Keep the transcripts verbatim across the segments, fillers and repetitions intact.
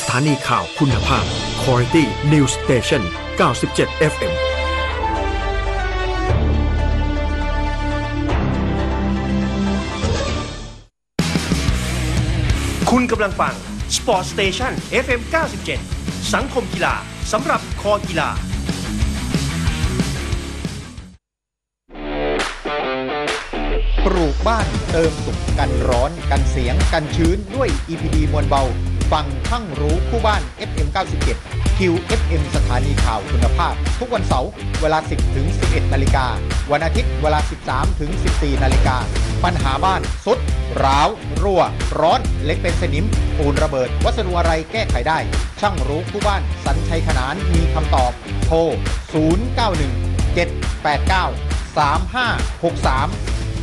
ถานีข่าวคุณภาพ Quality News Station เก้าสิบเจ็ด เอฟ เอ็มคุณกำลังฟัง Sport Station เอฟ เอ็ม เก้าสิบเจ็ด สังคมกีฬาสำหรับคอกีฬาปลูกบ้านเติมสุขกันร้อนกันเสียงกันชื้นด้วย อี พี ดี มวลเบาฟังทั้งรู้คู่บ้าน เอฟ เอ็ม เก้าสิบเจ็ด คิว เอฟ เอ็ม สถานีข่าวคุณภาพทุกวันเสาร์เวลา สิบถึงสิบเอ็ด นาฬิกาวันอาทิตย์เวลา สิบสามถึงสิบสี่ นาฬิกาปัญหาบ้านสุดร้าวรั่วร้อนเล็กเป็นสนิมปูนระเบิดวัสดุอะไรแก้ไขได้ช่างรู้คู่บ้านสัญชัยขนานมีคำตอบโทรศูนย์ เก้า หนึ่ง เจ็ด แปด เก้า สาม ห้า หก สาม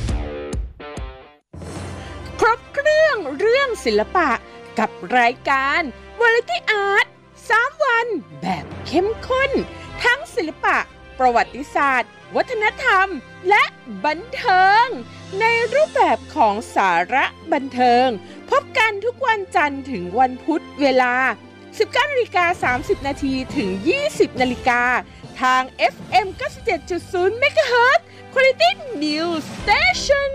ครบเครื่องเรื่องศิลปะกับรายการ Variety Art สาม วันแบบเข้มข้นทั้งศิลปะประวัติศาสตร์วัฒนธรรมและบันเทิงในรูปแบบของสาระบันเทิงพบกันทุกวันจันทร์ถึงวันพุธเวลา สิบเก้านาฬิกาสามสิบ นาทีถึง ยี่สิบ นาฬิกาทาง เอฟ เอ็ม เก้าสิบเจ็ดจุดศูนย์ เมกะเฮิรตซ์ Quality News Station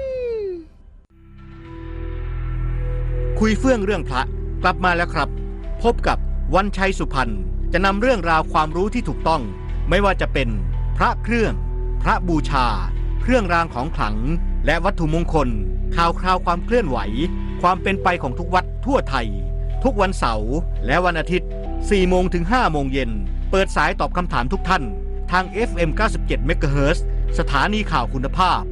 คุยเฟื่องเรื่องพระกลับมาแล้วครับพบกับวันชัยสุพรรณจะนำเรื่องราวความรู้ที่ถูกต้องไม่ว่าจะเป็นพระเครื่องพระบูชาเครื่องรางของขลังและวัตถุมงคลข่าวคราวความเคลื่อนไหวความเป็นไปของทุกวัดทั่วไทยทุกวันเสาร์และวันอาทิตย์ สี่โมงถึงห้าโมงเย็นเปิดสายตอบคำถามทุกท่านทาง เอฟ เอ็ม เก้าสิบเจ็ด เมกะเฮิรตซ์ สถานีข่าวคุณภาพ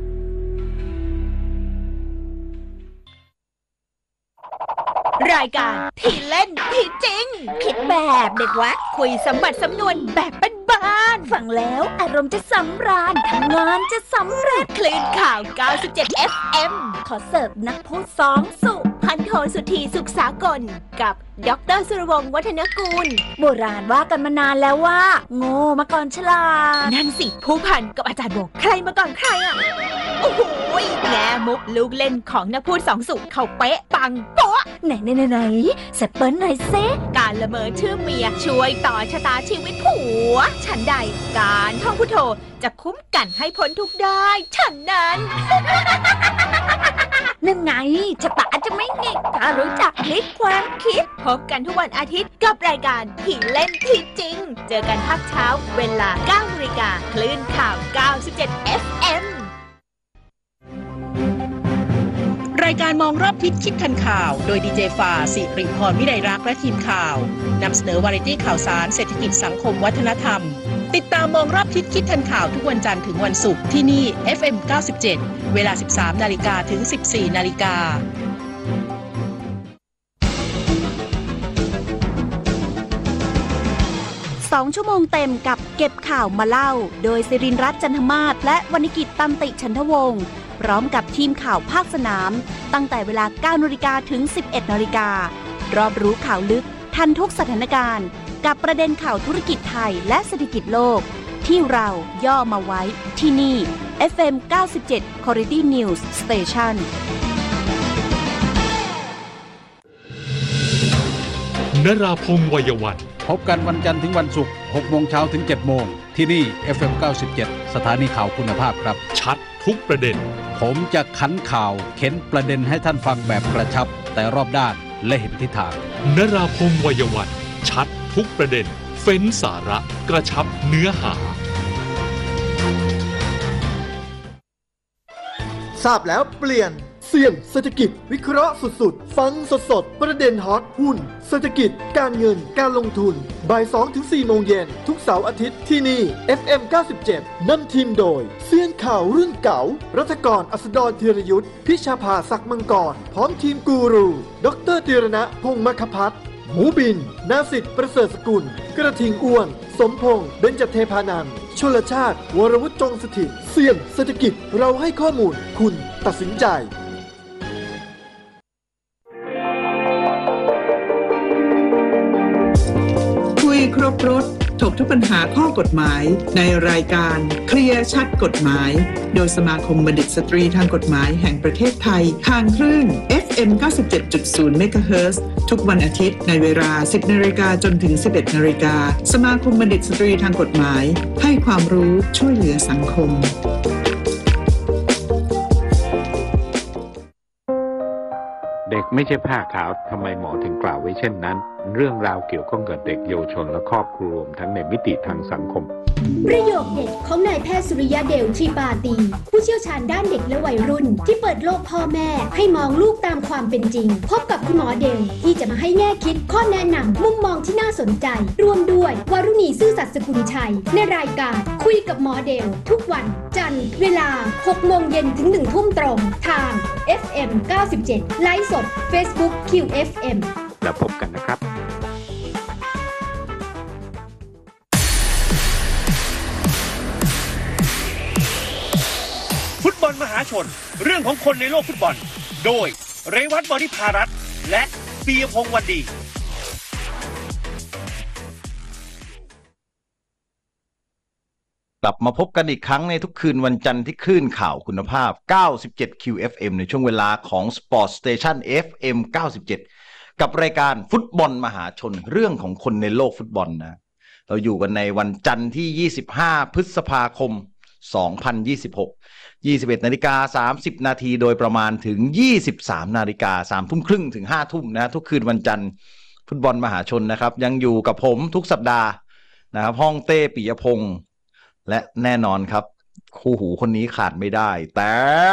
รายการที่เล่นที่จริงคิดแบบเด็กวัดคุยสมบัติสำนวนแบบบ้านๆฟังแล้วอารมณ์จะสำราญทำงานจะสำเร็จคลื่นข่าว เก้าสิบเจ็ด เอฟ เอ็ม ขอเสิร์ฟนักพูดสองสุพันโทสุธีสุขสากลกับดร.สุรวงศ์วัฒนกูลโบราณว่ากันมานานแล้วว่าโง่มาก่อนฉลาดนั่นสิผู้พันกับอาจารย์โบใครมาก่อนใครอ่ะโอ้โหแง่มุกลูกเล่นของนักพูดสองสุเขาเป๊ะปังโป๊ะไหนไหนไหนไหนแซปเปิลหน่อยเซการละเมอชื่อเมียช่วยต่อชะตาชีวิตผัวฉันใดการท่องพุทโธจะคุ้มกันให้พ้นทุกได้ฉันนั้นนั่นไงชะตาจะไม่หงิกถ้ารู้จักพลิกความคิดพบกันทุกวันอาทิตย์กับรายการที่เล่นที่จริงเจอกันภาคเช้าเวลา เก้านาฬิกาคลื่นข่าว เก้าสิบเจ็ด เอฟ เอ็มรายการมองรอบทิศคิดทันข่าวโดยดีเจฟ้าสิริพรวิไลรักษ์และทีมข่าวนำเสนอวาไรตี้ข่าวสารเศรษฐกิจสังคมวัฒนธรรมติดตามมองรอบทิศคิดทันข่าวทุกวันจันทร์ถึงวันศุกร์ที่นี่ เอฟ เอ็ม เก้าสิบเจ็ด เวลา สิบสามนาฬิกาถึง สิบสี่นาฬิกาสองชั่วโมงเต็มกับเก็บข่าวมาเล่าโดยศิรินทร์รัตน์จันทมาศและวรรณกิจตันติฉันทวงศ์พร้อมกับทีมข่าวภาคสนามตั้งแต่เวลา เก้านาฬิกาถึง สิบเอ็ดนาฬิการอบรู้ข่าวลึกทันทุกสถานการณ์กับประเด็นข่าวธุรกิจไทยและเศรษฐกิจโลกที่เราย่อมาไว้ที่นี่ เอฟ เอ็ม เก้าสิบเจ็ด Quality News Station นราพงษ์วัยวันพบกันวันจันทร์ถึงวันศุกร์ หกโมงเช้าถึง เจ็ดโมงที่นี่ เอฟ เอ็ม เก้าสิบเจ็ด สถานีข่าวคุณภาพครับชัดทุกประเด็นผมจะขันข่าวเข็นประเด็นให้ท่านฟังแบบกระชับแต่รอบด้านและเห็นทิศทางนราพงษ์วัยวันชัดทุกประเด็นเฟ้นสาระกระชับเนื้อหาทราบแล้วเปลี่ยนเสี่ยงเศรษฐกิจวิเคราะห์สุดๆฟังสดๆประเด็นฮอตหุ้นเศรษฐกิจการเงินการลงทุนบ่าย สองถึงสี่ โมงเย็นทุกเสาร์อาทิตย์ที่นี่ เอฟ เอ็ม เก้าสิบเจ็ด นำทีมโดยเซียนข่าวรุ่นเก่ารัฐกรอัสดรธีรยุทธพิชาภาศักดิ์มังกรพร้อมทีมกูรูดร.ธีรณะพงษ์มคพัฒน์หมูบินนาสิทธิ์ประเสริฐสกุลกระทิงอ้วนสมพงษ์เบญจเทพานันท์ชลชาติวรวุฒิจงสถิตเสี่ยงเศรษฐกิจเราให้ข้อมูลคุณตัดสินใจคุยครบรถถกทุกปัญหาข้อกฎหมายในรายการเคลียร์ชัดกฎหมายโดยสมาคมบัณฑิตสตรีทางกฎหมายแห่งประเทศไทยทางคลื่น เอฟ เอ็ม เก้าสิบเจ็ดจุดศูนย์ เมกะเฮิรตซ์ทุกวันอาทิตย์ในเวลา สิบนาฬิกาจนถึง สิบเอ็ดนาฬิกาสมาคมบัณฑิตสตรีทางกฎหมายให้ความรู้ช่วยเหลือสังคมเด็กไม่ใช่ผ้าขาวทำไมหมอถึงกล่าวไว้เช่นนั้นเรื่องราวเกี่ยวข้องกับเด็กเยาวชนและครอบครัวรวมทั้งในมิติทางสังคมประโยคเด็ดของนายแพทย์สุริยะเดลชีปาตีผู้เชี่ยวชาญด้านเด็กและวัยรุ่นที่เปิดโลกพ่อแม่ให้มองลูกตามความเป็นจริงพบกับคุณหมอเดลที่จะมาให้แง่คิดข้อแนะนำมุมมองที่น่าสนใจรวมด้วยวารุณีซื่อสัตย์สกุลชัยในรายการคุยกับหมอเดลทุกวันจันทร์เวลา หกโมงเย็นถึง หนึ่งทุ่มตรงทาง เอฟ เอ็ม เก้าสิบเจ็ด ไลฟ์สด Facebook คิว เอฟ เอ็มแล้วพบกันนะครับฟุตบอลมหาชนเรื่องของคนในโลกฟุตบอลโดยเรวัตบริภารัตน์และปียพงษ์วันดีกลับมาพบกันอีกครั้งในทุกคืนวันจันทร์ที่คลื่นข่าวคุณภาพ เก้าสิบเจ็ด คิว เอฟ เอ็ม ในช่วงเวลาของ Sport Station เอฟ เอ็ม เก้าสิบเจ็ด กับรายการฟุตบอลมหาชนเรื่องของคนในโลกฟุตบอลนะเราอยู่กันในวันจันทร์ที่ยี่สิบห้าพฤษภาคมสองพันยี่สิบหก ยี่สิบเอ็ดนาฬิกาสามสิบนาทีโดยประมาณถึงยี่สิบสามนาฬิกาสามทุ่มครึ่งถึงห้าทุ่มนะทุกคืนวันจันทร์ฟุตบอลมหาชนนะครับยังอยู่กับผมทุกสัปดาห์นะครับห้องเต้ปิยพงษ์และแน่นอนครับคู่หูคนนี้ขาดไม่ได้แต่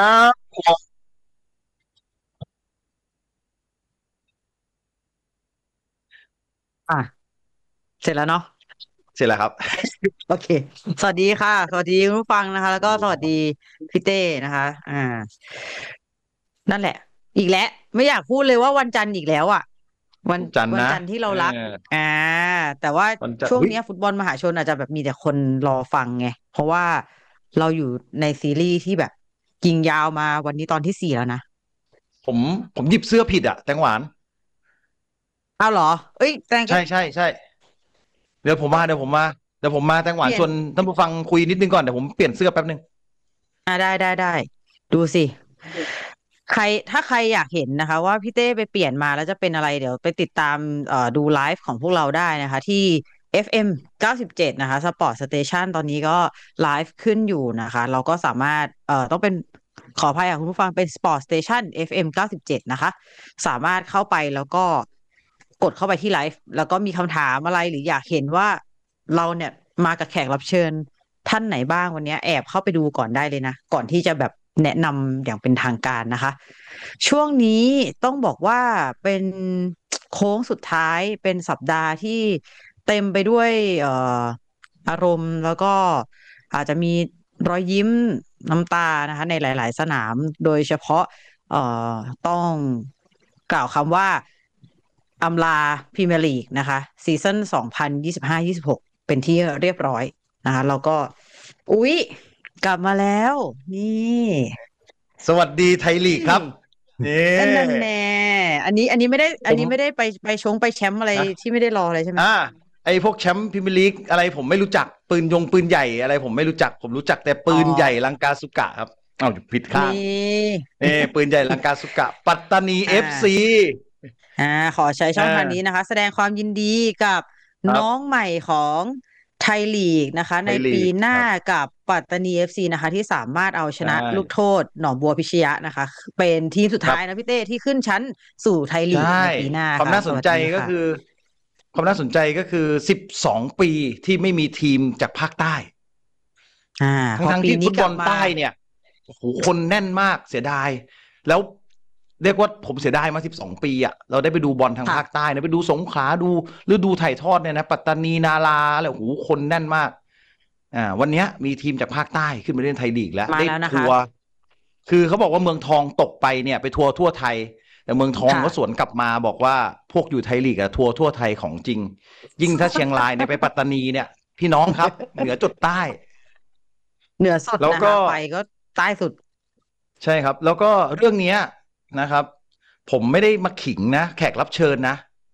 อ่ะเสร็จแล้วเนาะเสร็จแล้วครับโอเคสวัสดีค่ะสวัสดีคุณผู้ฟังนะคะแล้วก็สวัสดีพี่เต้นะคะอ่านั่นแหละอีกแล้วไม่อยากพูดเลยว่าวันจันทร์อีกแล้วอ่ะวันจันทร์นะวันจันทร์ที่เรารักอ่าแต่ว่าช่วงนี้ฟุตบอลมหาชนอาจจะแบบมีแต่คนรอฟังไงเพราะว่าเราอยู่ในซีรีส์ที่แบบยิงยาวมาวันนี้ตอนที่สี่แล้วนะผมผมหยิบเสื้อผิดอะแตงหวานอ้าวเหรอเอ้ยแตงใช่ใช่ใช่เดี๋ยวผมมาเดี๋ยวผมมาเดี๋ยวผมมาแตงหวานชวนท่านผู้ฟังคุยนิดนึงก่อนเดี๋ยวผมเปลี่ยนเสื้อแป๊บนึงอ่าได้ได้ได้ดูสิใครถ้าใครอยากเห็นนะคะว่าพี่เต้ไปเปลี่ยนมาแล้วจะเป็นอะไรเดี๋ยวไปติดตามเอ่อดูไลฟ์ของพวกเราได้นะคะที่ เอฟ เอ็ม เก้าสิบเจ็ดนะคะ Sport Station ตอนนี้ก็ไลฟ์ขึ้นอยู่นะคะเราก็สามารถเอ่อต้องเป็นขออภัยค่ะคุณผู้ฟังเป็น Sport Station เอฟ เอ็ม เก้าสิบเจ็ดนะคะสามารถเข้าไปแล้วก็กดเข้าไปที่ไลฟ์แล้วก็มีคำถามอะไรหรืออยากเห็นว่าเราเนี่ยมากับแขกรับเชิญท่านไหนบ้างวันนี้แอบเข้าไปดูก่อนได้เลยนะก่อนที่จะแบบแนะนำอย่างเป็นทางการนะคะช่วงนี้ต้องบอกว่าเป็นโค้งสุดท้ายเป็นสัปดาห์ที่เต็มไปด้วยเอ่ออารมณ์แล้วก็อาจจะมีรอยยิ้มน้ำตานะคะในหลายๆสนามโดยเฉพาะเอ่อต้องกล่าวคำว่าอำลาพรีเมียร์ลีกนะคะซีซั่น สองพันยี่สิบห้า ยี่สิบหก เป็นที่เรียบร้อยนะคะแล้วก็อุ๊ยกลับมาแล้วนี่สวัสดีไทยลีกครับนี่นั่นแน่อันนี้อันนี้ไม่ได้อันนี้ไม่ได้ไปไปชงไปแชมป์อะไรที่ไม่ได้รออะไรใช่ไหมอ่าไอพวกแชมป์พรีเมียร์ลีกอะไรผมไม่รู้จักปืนยงปืนใหญ่อะไรผมไม่รู้จักผมรู้จักแต่ปืนใหญ่ลังกาสุกะครับอ้าวผิดข้างเอปืนใหญ่ลังกาสุกะปัตตานี เอฟ ซีอ่าขอใช้ช่องทางนี้นะคะแสดงความยินดีกับน้องใหม่ของไทยลีกนะคะในปีหน้ากับปัตตานี เอฟ ซี นะคะที่สามารถเอาชนะลูกโทษหนองบัวพิชยะนะคะเป็นทีมสุดท้ายนะพี่เต้ที่ขึ้นชั้นสู่ไทยลีกในปีหน้าความน่าสนใจก็คือความน่าสนใจก็คือสิบสองปีที่ไม่มีทีมจากภาคใต้อ่าทั้งที่ฟุตบอลใต้เนี่ยโอ้โหคนแน่นมากเสียดายแล้วเรียกว่าผมเสียดายมาสิบสองปีอ่ะเราได้ไปดูบอลทางภาคใต้นะไปดูสงขลาดูหรือดูถ่ายทอดเนี่ยนะปัตตานีนาราอะไรโอ้โหคนแน่นมากอ่าวันนี้มีทีมจากภาคใต้ขึ้นมาเล่นไทยลีกแล้วได้ทัวร์คือเขาบอกว่าเมืองทองตกไปเนี่ยไปทัวร์ทั่วไทยแต่เมืองทองก็สวนกลับมาบอกว่าพวกอยู่ไทยลีกอะทัวร์ทั่วไทยของจริงยิ่งถ้าเชียงรายเนี่ยไปปัตตานีเนี่ยพี่น้องครับเหนือจดใต้เหนือสุดนะคะไปก็ใต้สุดใช่ครับแล้วก็เรื่องนี้นะครับผมไม่ได้มาขิงนะแขกรับเชิญนะ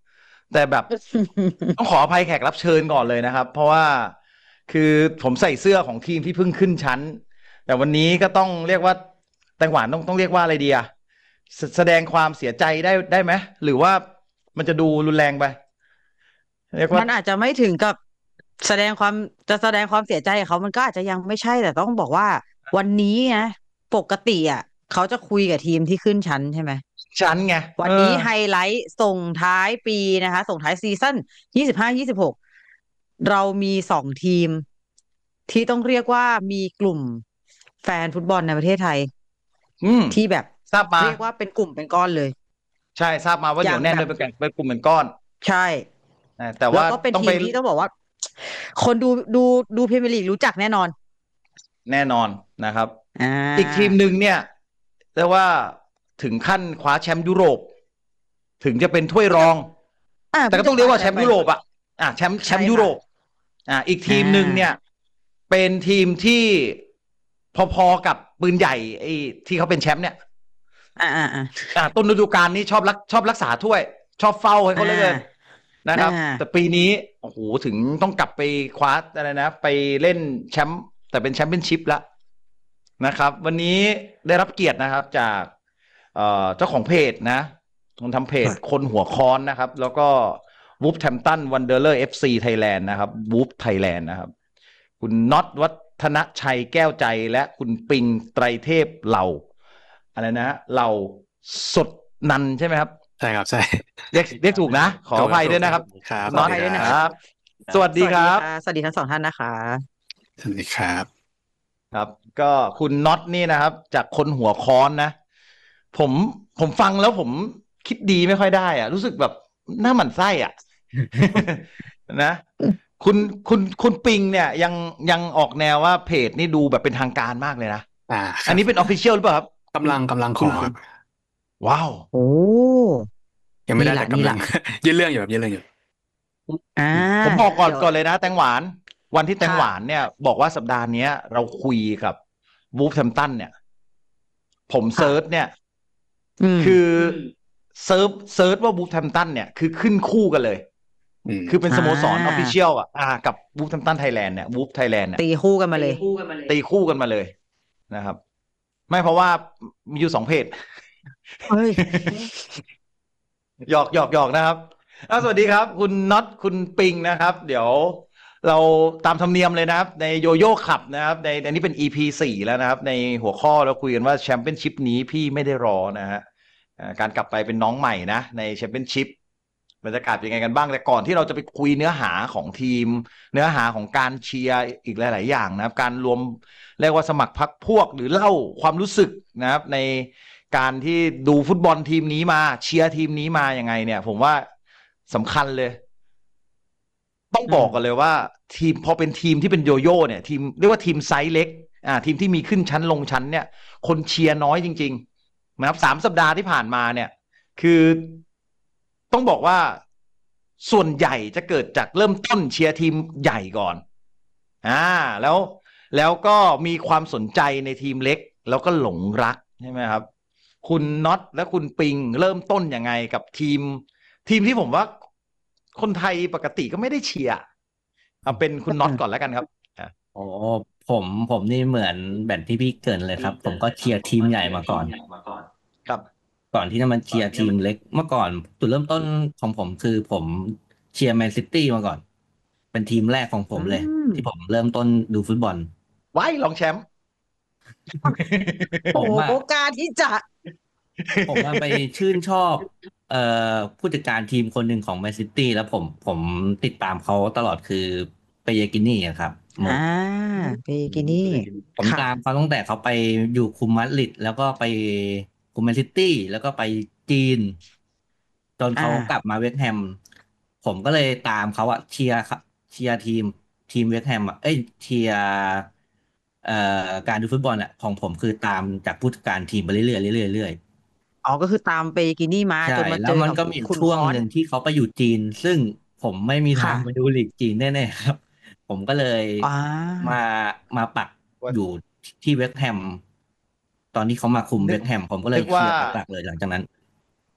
แต่แบบ ต้องขออภัยแขกรับเชิญก่อนเลยนะครับ เพราะว่าคือผมใส่เสื้อของทีมที่เพิ่งขึ้นชั้น แต่วันนี้ก็ต้องเรียกว่าแตงหวานต้องต้องเรียกว่าอะไรดีอะแสแสดงความเสียใจได้ได้ไหมหรือว่ามันจะดูรุนแรงไปเรียกว่ามันอาจจะไม่ถึงกับแสดงความจะแสดงความเสียใจกับเขามันก็อาจจะยังไม่ใช่แต่ต้องบอกว่า วันนี้นะปกติอ่ะเขาจะคุยกับทีมที่ขึ้นชั้นใช่ไหมชั้นไงวันเอนี้อไฮไลท์ส่งท้ายปีนะคะ ส่งท้ายซีซั่นยี่สิบห้า ยี่สิบหกเรามีสองทีม ที่ต้องเรียกว่ามีกลุ่มแฟนฟุตบอลในประเทศไทยอืมที่แบบทราบมาเรียกว่าเป็นกลุ่มเป็นก้อนเลยใช่ทราบมาว่าอเหนีย่างยวแน่นแบโดบยเป็นแก่งเป็นกลุ่มเป็นก้อนใช่อ่าแต่แล้วว่าก็เป็นต้องทีไปมที่ต้องบอกว่า คนดูดูดูพรีเมียร์ลีกรู้จักแน่นอนแน่นอนนะครับอ่าอีกทีมหนึ่งเนี่ยเรียกว่าถึงขั้นคว้าแชมป์ยุโรป ถึงจะเป็นถ้วยรองอ่าแต่ก็ต้องเรียกว่าแชมป์ยุโรปอ่ะอ่าแชมป์แชมป์ใช่ค่ะยุโรปอ่าอีกทีมหนึ่งเนี่ย เป็นทีมที่พอๆกับปืนใหญ่ไอ้ที่เขาเป็นแชมป์เนี่ยอ่าอ่าอ่าอ่าต้นฤดูกาลนี้ชอบรักชอบรักษาถ้วย ชอบเฝ้าให้เขาเหลยอ่านะครับอ่าแต่ปีนี้โอ้โหถึงต้องกลับไปคว้าอะไรนะ ไปเล่นแชมป์แต่เป็นแชมเปี้ยนชิพละนะครับ วันนี้ได้รับเกียรตินะครับจากเอ่อเจ้าของเพจนะคนทำเพจคนหัวค้อนนะครับ แล้วก็วูฟแทมตันวันเดอร์เลอร์เอฟซีไทยแลนด์นะครับวูฟไทยแลนด์นะครับ คุณน็อตวัฒนชัยแก้วใจและคุณปิงไตรเทพเหล่าอะไรนะเหล่าสดนันใช่ไหมครับใช่ครับใช่เรียกเรียกถูกนะ ขออภัยด้วยนะครับครับน็อตขออภัยด้วยนะคครัรับ บ สวัสดีครับสวัสดีทั้งสองท่านนะคะสวัสดีครับครับ ก็คุณน็อตนี่นะครับ จากคนหัวค้อนนะ ผมผมฟังแล้วผมคิดดีไม่ค่อยได้อะรู้สึกแบบหน้าหมั่นไส้อ่ะ นะ คุณคุณคุณปิงเนี่ยยังยังออกแนวว่าเพจนี่ดูแบบเป็นทางการมากเลยนะอ่าอันนี้เป็นออฟฟิเชียลหรือเปล่าครับกำลังกำลังขอครับว้าวโอ้ยังไม่ได้นี่ล่ะแต่กำลังนี่ล่ะยื่นเรื่องอยู่แบบยื่นเรื่องอยู่อ่าผมบอกก่อนเดี๋ยวก่อนเลยนะแตงหวาน วันที่แตงค่ะหวานเนี่ย บอกว่าสัปดาห์เนี้ย เราคุยกับวูฟแฮมตันเนี่ย ผมเซิร์ชเนี่ยอืมคือเซิร์ชเซิร์ชว่าวูฟแฮมตันเนี่ยคือขึ้นคู่กันเลยอืมคือเป็นสโมสรออ่าอฟฟิเชียลอ่ะอ่ากับวูฟแฮมตันไทยแลนด์เนี่ยวูฟไทยแลนด์เนี่ยตีคู่กันมาเลยตีคู่กันมาเลยนะครับ ไม่เพราะว่ามีอยู่สองเพจเฮ้ยหยอกหยอกหยอกนะครับอ่ะสวัสดีครับ คุณน็อตคุณปิงนะครับ เดี๋ยวเราตามธรรมเนียมเลยนะครับ ในโยโย่ขับนะครับ ในในนี้เป็น อี พี สี่แล้วนะครับ ในหัวข้อเราคุยกันว่าแชมเปี้ยนชิพนี้พี่ไม่ได้รอนะฮะอ่าการกลับไปเป็นน้องใหม่นะ ในแชมเปี้ยนชิพบรรยากาศเป็นยังไงกันบ้าง แต่ก่อนที่เราจะไปคุยเนื้อหาของทีม เนื้อหาของการเชียร์อีกหลาย ๆ อย่างนะครับ การรวมเรียกว่าสมัครพรรคพวกหรือเล่าความรู้สึกนะครับ ในการที่ดูฟุตบอลทีมนี้มาเชียร์ทีมนี้มายังไงเนี่ย ผมว่าสำคัญเลย ต้องบอกกันเลยว่า ทีมพอเป็นทีมที่เป็นโยโย่เนี่ย ทีมเรียกว่าทีมไซส์เล็ก อ่า ทีมที่มีขึ้นชั้นลงชั้นเนี่ย คนเชียร์น้อยจริง ๆ นะครับสามสัปดาห์ที่ผ่านมาเนี่ย คือต้องบอกว่าส่วนใหญ่จะเกิดจากเริ่มต้นเชียร์ทีมใหญ่ก่อน อ่า แล้วแล้วก็มีความสนใจในทีมเล็ก แล้วก็หลงรักใช่ไหมครับ คุณน็อตและคุณปิงเริ่มต้นยังไงกับทีม ทีมที่ผมว่าคนไทยปกติก็ไม่ได้เชียร์เอาเป็นคุณน็อตก่อนแล้วกันครับอ่ะโอ้ผมผมนี่เหมือนแบบที่พี่เกรินเลยครับ ผมก็เชียร์ทีมใหญ่มาก่อนครับก่อนที่จะมาเชียร์ทีมเล็กเมื่อก่อนจุดเริ่มต้นของผมคือผมเชียร์แมนซิตี้มาก่อน เป็นทีมแรกของผมเลยอืมที่ผมเริ่มต้นดูฟุตบอลไว้รองแชมป์ผโอ้มโหอะโอกาสที่จะผมอะไปชื่นชอบ เอ่อผู้จัดการทีมคนหนึ่งของแมนซิตี้แล้วผมผมติดตามเขาตลอดคือเปเยกินี่อะครับโมอ่าเปกินี่ผมค่ะตามเขาตั้งแต่เขาไปอยู่คุมมาดริดแล้วก็ไปคุมแมนซิตี้แล้วก็ไปจีน จนเขาอ่ากลับมาเวสต์แฮม ผมก็เลยตามเขาอะเชียร์ครับเชียร์ทีมทีมเวสต์แฮมอะเอ้ยเชียร์เอ่อการดูฟุตบอลอะของผมคือตามจากผู้จัดการทีมไปเรื่อยๆเรื่อยๆเรื่อยอ๋อก็คือตามเปกินี่มาๆใช่จนมาแล้เจวอมันกับก็มีคุณช่วงค้อนหนึ่งที่เขาไปอยู่จีน ซึ่งผมไม่มีทางค่ะไปดูลีกจีนแน่ๆครับ ผมก็เลยอ่ามามาปักอยู่ที่เวสต์แฮม ตอนที่เขามาคุมนึเวกสต์แฮม ผมก็เลนึยกว่าเชียร์หลักๆเลยหลังจากนั้น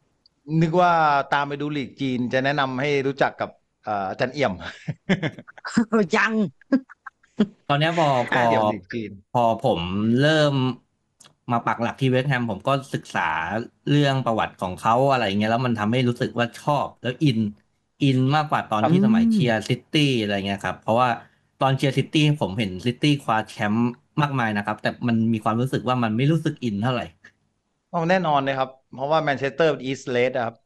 นึกว่าตามไปดูลีกจีนจะแนะนำให้รู้จักกับเอ่ออาจารย์เอี่ยมยังตอนเนี้ยพอพอเอี่ยมลีกจีนพอผมเริ่มมาปักหลักที่เวสต์แฮมผมก็ศึกษาเรื่องประวัติของเขาอะไรอย่างเงี้ยแล้วมันทำให้รู้สึกว่าชอบแล้วอินอินมากกว่าตอนที่สมัยเชียร์ซิตี้อะไรเงี้ยครับเพราะว่าตอนเชียร์ซิตี้ผมเห็นซิตี้คว้าแชมป์มากมายนะครับแต่มันมีความรู้สึกว่ามันไม่รู้สึกอินเท่าไหร่อ๋อแน่นอนเลยครับ เพราะว่าแมนเชสเตอร์อีสต์เลดครับ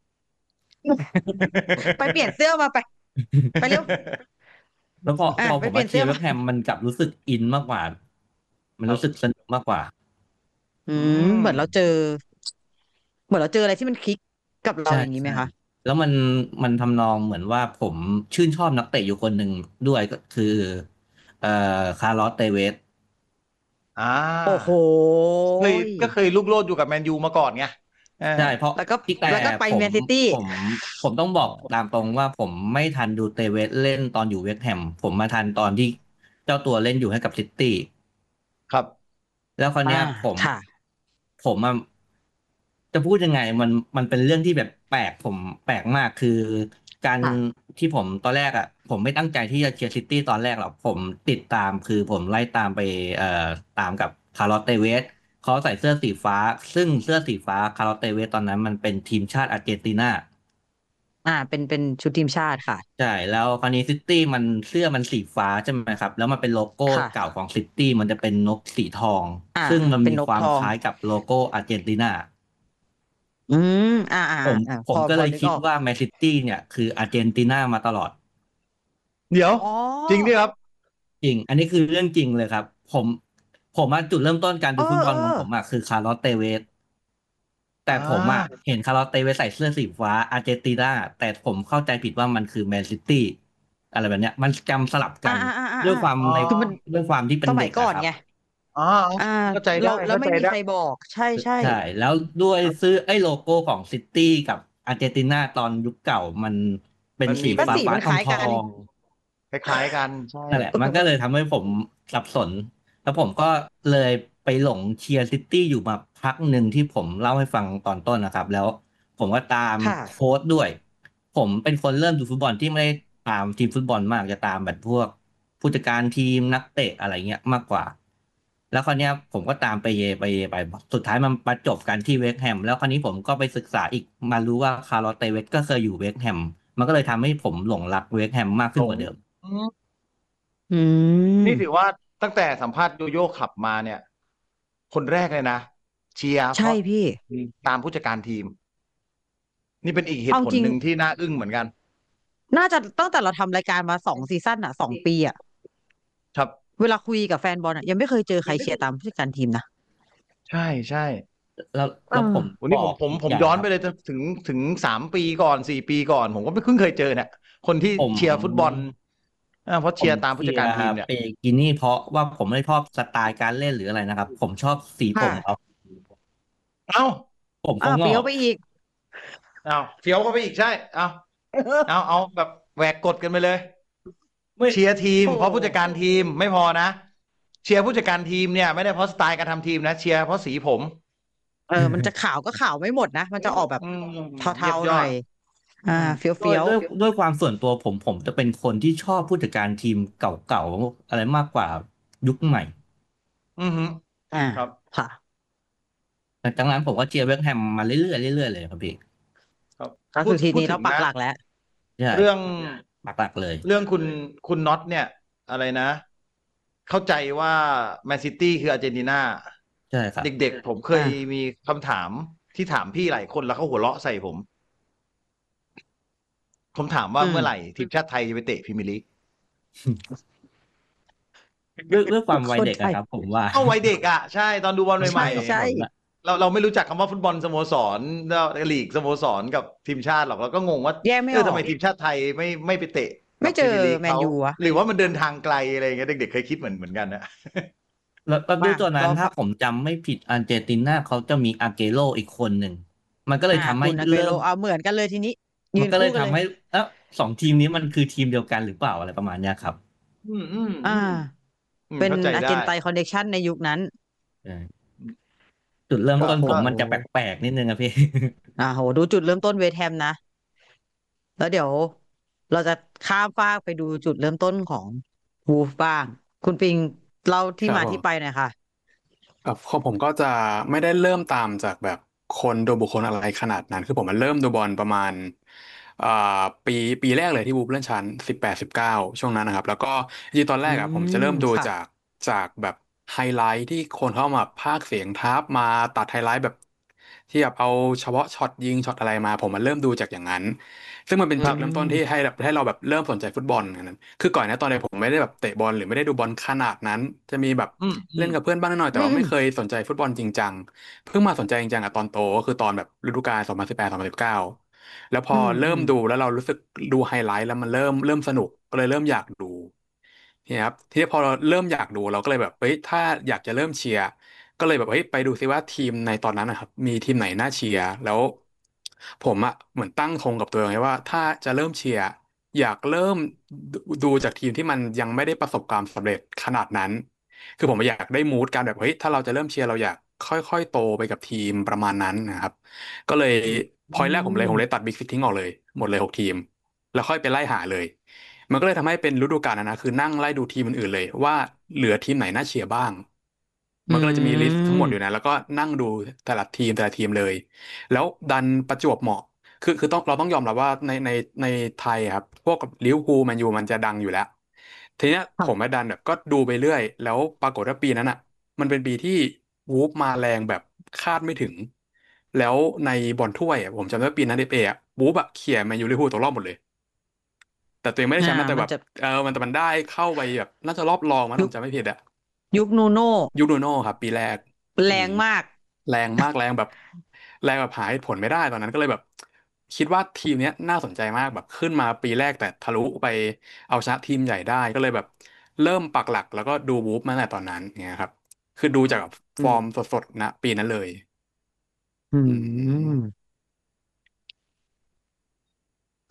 ไปเปลี่ยนเสื้อมาไป ไปเร็วแล้วพออ่ะพอไปผมเปลี่มายนเชีเสื้ยอร์เวมาสต์แฮมมันกลับรู้สึกอินมากกว่า มันรู้สึกสนุกมากกว่าอืมเหมือนเราเจอ เหมือนเราเจออะไรที่มันคลิกกับเราใช่อย่างนี้ไหมใช่คะแล้วมันมันทำนองเหมือนว่าผมชื่นชอบนักเตะอยู่คนหนึ่งด้วยก็คือเอ่อคาร์ลอสเตเวสอ่าโอ้โหเคยก็เคยลุกโลดอยู่กับแมนยูมาก่อนไงเออใช่เพราะแล้วก็แต่แล้วก็ไปผมแมนซิตี้ผมผมต้องบอกตามตรงว่าผมไม่ทันดูเตเวสเล่นตอนอยู่เวสต์แฮมผมมาทันตอนที่เจ้าตัวเล่นอยู่ให้กับซิตี้ครับแล้วคราวเนี้ยอ่าผมค่ะผมอะจะพูดยังไงมันมันเป็นเรื่องที่แบบแปลกผมแปลกมากคือ การค่ะที่ผมตอนแรกอ่ะ ผมไม่ตั้งใจที่จะเชียร์ซิตี้ตอนแรกหรอกผมติดตามคือผมไล่ตามไปเอ่อตามกับคาร์ลอสเตเวสเขาใส่เสื้อสีฟ้า ซึ่งเสื้อสีฟ้าคาร์ลอสเตเวสตอนนั้นมันเป็นทีมชาติอาร์เจนตินาอ่า เป็นเป็นชุดทีมชาติค่ะใช่แล้วคราวนี้ซิตี้มันเสื้อมันสีฟ้าใช่ไหมครับ แล้วมันเป็นโลโก้ค่ะเก่าของซิตี้มันจะเป็นนกสีทองอ่าซึ่งมันเป็นมีนกความทองคล้ายกับโลโก้อาร์เจนตินาอืมอ่าอ่าผมอ่าผมพอก็พเลอย นึกคิดออกว่าแมนซิตี้เนี่ยคืออาร์เจนตินามาตลอดเดี๋ยวอ๋อจริงดิครับจริง อันนี้คือเรื่องจริงเลยครับ ผมผมอะจุดเริ่มต้นการเอดูอฟุตบอลเอของอผมอะคือคาร์ลอสเตเวสแต่อ่าผมอะเห็นคาร์ลอสเตเวสใส่เสื้อสีฟ้าอาร์เจนตินาแต่ผมเข้าใจผิดว่ามันคือแมนซิตี้อะไรแบบเนี้ย มันจำสลับกัอ่าน อ่าอ่าอ่าด้วยความอ๋อในคือมันด้วยความที่เป็นสมัเด็ยกก่ออะนครับไงอ๋ออ่าเข้าใจเราได้แล้วเข้าไม่ใจมีได้ใครบอก ใช่ใช่ใช่ แล้วด้วยซื้อไอ้โลโก้ของซิตี้กับอาร์เจนตินาตอนยุคเก่ามันเป็นมันสีมีก็ฟ้าสีฟ้ามันทคองล้ายทกันองคล้ายๆกัน ใช่นั่นแหละ มันก็เลยทำให้ผมสับสน แล้วผมก็เลยไปหลงเชียร์ซิตี้อยู่มาพักหนึ่งที่ผมเล่าให้ฟังตอนต้นนะครับ แล้วผมก็ตามค่ะโค้ชด้วย ผมเป็นคนเริ่มดูฟุตบอลที่ไม่ได้ตามทีมฟุตบอลมากจะตามแบบพวกผู้จัดการทีมนักเตะอะไรเงี้ยมากกว่า แล้วคราวเนี้ยผมก็ตามไปเยไปเยไปสุดท้ายมันมาจบกันที่เวสต์แฮมแล้วคราวนี้ผมก็ไปศึกษาอีกมารู้ว่าคาร์ลอสเตเวสก็เคยอยู่เวสต์แฮมมันก็เลยทำให้ผมหลงรักเวสต์แฮมมากขึ้นกว่าเดิมอืมอืมนี่ถือว่าตั้งแต่สัมภาษณ์โยโย่ขับมาเนี่ย คนแรกเลยนะ เชียร์เพใช่ราะพี่ตามผู้จัดการทีม นี่เป็นอีกเหเอาตุผลจริงหนึ่งที่น่าอึ้งเหมือนกันน่าจะตั้งแต่เราทำรายการมาสองซีซั่นอ่ะสองปีอ่ะครับเวลาคุยกับแฟนบอลอ่ะยังไม่เคยเจอใครเชียร์ตามผู้จัดการทีมนะใช่ใช่แล้วเอแล้วอผมวันนี้บผอมกผมอีกผมอย่างย้อนคไปรับเลยถึงถึงสามปีก่อนสี่ปีก่อน ผมก็ไม่เพิ่งเคยเจอเนี่ย คนที่ผมเชียร์ฟุตบอลอ่าเพราะผเชีมยร์ตามผู้เชีจัดยการร์ทีมเนี่ยเปกินี่เพราะว่าผมไม่ชอบสไตล์การเล่นหรืออะไรนะครับ ผมชอบสีผค่ะมเขาเอ้าผมอ่าเขางเฟี้ยอวกไปอีกเอาเฟี้ยวเข้าไปอีกใช่ เอาเอาเอาแบบแหวกกฎกันไปเลยไม่เชียร์ทีมโอ้เพราะผู้จัดการทีมไม่พอนะ เชียร์ผู้จัดการทีมเนี่ยไม่ได้เพราะสไตล์การทำทีมนะ เชียร์เพราะสีผมเออ มันจะขาวก็ขาวไม่หมดนะ มันจะออกแบบอืมเทาเยี่ยมๆยหอน่อดย อ่า เฟี้ยวด้วยเฟี้ยวด้วยด้วยความส่วนตัวผมผมจะเป็นคนที่ชอบผู้จัดการทีมเก่าๆอะไรมากกว่ายุคใหม่อือฮึอ่าครับค่ะหลังจากนั้นผมก็เชียร์เวสต์แฮมมาเรื่อยๆเรื่อยๆเลยครับพี่ครับก็พูคืดอทีพูดนี้ถึเรางปักนะหลักแล้วใช่เรื่องปักหลักเลยเรื่องคุณคุณน็อตเนี่ย อะไรนะ เข้าใจว่าแมนซิตี้คืออาร์เจนตินาใช่ครับเด็กๆ ผมเคยอ่ามีคำถามที่ถามพี่หลายคนแล้วเขาหัวเราะใส่ผม ผมถามว่าอืมเมื่อไหร่ทีมชาติไทยจะไปเตะพรีเมียร์ลีกด้วยด้วยความวัยคนเด็กไทยอะครับ ผมว่าเอาวัยเด็กอ่ะ ใช่ ตอนดูบอลใช่ใหม่ใช่ผมอะๆเราเราไม่รู้จักคำว่าฟุตบอลสโมสรแล้วลีกสโมสรกับทีมชาติหรอกเราก็งงว่าแยกไม่เออออทำไมกทีมชาติไทยไม่ไม่ไปเตะไม่เจอกับพรีเมียร์ลีกแมนเขายูอะหรือว่ามันเดินทางไกลอะไรอย่างเงี้ยเด็กๆเคยคิดเหมือนเหมือนกันนะแล้วแล้วด้วยมาตัวนั้รนอถ้าฟังผมจำไม่ผิดอาร์เจนตินาเขาจะมีอาเกโรอีกคนหนึ่ง มันก็เลยอ่าทำให้คุณอาเกเริ่โรมเอาเหมือนกันเลยทีนี้ ยืมันนก็เลยคู่กันทำเลยให้เอ้าสองทีมนี้มันคือทีมเดียวกันหรือเปล่าอะไรประมาณเนี้ยครับอืมอืมอ่าอืมเป็นเข้าใจอาร์ได้เจนไตคอนเนคชั่นในยุคนั้นใช่จุดเริ่มก็ต้นผก็มมันจะแปลกๆนิดนึงอะพี่อ่าโหดูจุดเริ่มต้นเวสต์แฮมนะ แล้วเดี๋ยวเราจะข้ามฟากไปดูจุดเริ่มต้นของวูฟบ้าง คุณปิงเล่าที่ครับมาผมที่ไปหน่อยค่ะแบบของผมก็จะไม่ได้เริ่มตามจากแบบคนโดยบุคคลอะไรขนาดนั้น คือผมมันเริ่มดูบอลประมาณอ่าปีปีแรกเลยที่วูฟเล่นชั้นสิบแปดสิบเก้าช่วงนั้นนะครับ แล้วก็จริงๆตอนแรกอ่ะผมจะเริ่มดูค่ะจากจากแบบไฮไลท์ที่คนเข้ามาพากย์เสียงทับมาตัดไฮไลท์แบบที่แบบเอาเฉพาะช็อตยิงช็อตอะไรมาผมมันเริ่มดูจากอย่างนั้น ซึ่งมันเป็นจุดเริ่มต้นที่ให้แบบให้เราแบบเริ่มสนใจฟุตบอลอย่างนั้น คือก่อนหน้าตอนนี้ผมไม่ได้แบบเตะบอลหรือไม่ได้ดูบอลขนาดนั้น จะมีแบบอืมอืเล่นมกับเพื่อนบ้างนิดหน่อยแต่ว่าไม่เคยสนใจฟุตบอลจริงจัง เพิ่งมาสนใจจริงจังอะตอนโตก็คือตอนแบบฤดูกาลสองพันสิบแปด สองพันสิบเก้าแล้วพออืมเริ่อืมมดูแล้วเรารู้สึกดูไฮไลท์แล้วมันเริ่มเริ่มสนุกก็เลยเริ่มอยากดูเนี่ยครับทีนี้พอเราเริ่มอยากดูเราก็เลยแบบเฮ้ยถ้าอยากจะเริ่มเชียร์ก็เลยแบบเฮ้ยไปดูซิว่าทีมในตอนนั้นนะครับมีทีมไหนน่าเชียร์แล้วผมอะเหมือนตั้งธงกับตัวเองไว้ว่าถ้าจะเริ่มเชียร์อยากเริ่มดูดูจากทีมที่มันยังไม่ได้ประสบความสำเร็จขนาดนั้น คือผมอยากได้มูดการแบบเฮ้ยถ้าเราจะเริ่มเชียร์เราอยากค่อยๆโตไปกับทีมประมาณนั้นนะครับก็เลยพอยแรกผมเลยผมเลยตัดบิ๊กซิกทิ้งออกเลยหมดเลยหกทีมแล้วค่อยไปไล่หาเลยมันก็เลยทำให้เป็นฤดูกาลนั้นนะคือนั่งไล่ดูทีมอื่นๆเลยว่าเหลือทีมไหนน่าเชียร์บ้างอืมันก็เลยจะมีลิสต์ทั้งหมดอยู่มนะแล้วก็นั่งดูแต่ละทีมแต่ละทีมเลย แล้วดันประจวบเหมาะคือคือต้องเราต้องยอมรับว่าในในในไทยครับพวกกับลิเวอร์พูลแมนยูมันจะดังอยู่แล้วทีเนี้ยผมมาดันแบบก็ดูไปเรื่อยแล้วปรากฏว่าปีนั้นอ่ะมันเป็นปีที่วูฟมาแรงแบบคาดไม่ถึงแล้วในบอลถ้วยอะผมจำได้ว่าปีนั้นเอฟเออะวูฟอะเขี่ยแมนยูลิเวอร์พูลตกรอบหมดเลยแต่ตัวเองไม่ได้แชอ่ามป์นะแต่มัแบนบจะเออมันแต่มันได้เข้าไปแบบน่าจะรอบรองมั้งยุผมคจำไม่ผิดอะยุคนูโน่ยุคนูโน่ครับปีแรกแรอืมงมากแรงมากแรงแบบแรงแบบหาเหตุผลไม่ได้ตอนนั้นก็เลยแบบคิดว่าทีมเนี้ยน่าสนใจมากแบบขึ้นมาปีแรกแต่ทะลุไปเอาชนะทีมใหญ่ได้ก็เลยแบบเริ่มปักหลักแล้วก็ดูวูฟมาตั้งแต่ตอนนั้นเงี้ยครับคือดูจากอืมฟอร์มสดๆนะปีนั้นเลยอือืมม ก็